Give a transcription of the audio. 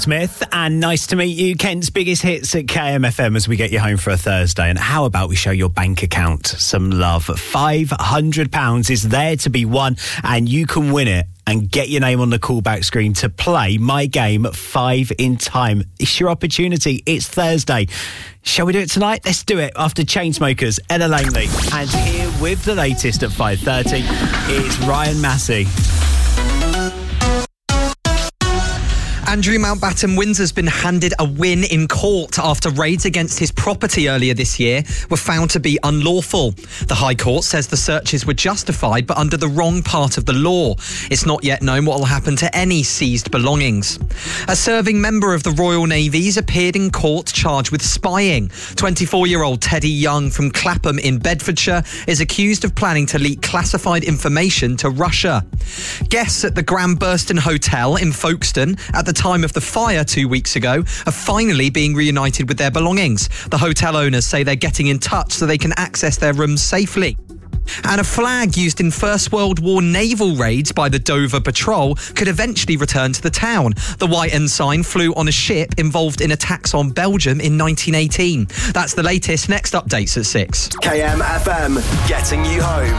Smith, and nice to meet you. Kent's biggest hits at KMFM as we get you home for a Thursday. And how about we show your bank account some love? £500 is there to be won, and you can win it and get your name on the callback screen to play my game at 5 in time. It's your opportunity. It's Thursday. Shall we do it tonight? Let's do it. After Chainsmokers, Ella Langley. And here with the latest at 5:30 is Ryan Massey. Andrew Mountbatten Windsor's been handed a win in court after raids against his property earlier this year were found to be unlawful. The High Court says the searches were justified but under the wrong part of the law. It's not yet known what will happen to any seized belongings. A serving member of the Royal Navy's appeared in court charged with spying. 24-year-old Teddy Young from Clapham in Bedfordshire is accused of planning to leak classified information to Russia. Guests at the Grand Burston Hotel in Folkestone at the time of the fire 2 weeks ago are finally being reunited with their belongings. The hotel owners say they're getting in touch so they can access their rooms safely. And a flag used in First World War naval raids by the Dover Patrol could eventually return to the town. The white ensign flew on a ship involved in attacks on Belgium in 1918. That's the latest. Next updates at 6. KMFM, getting you home.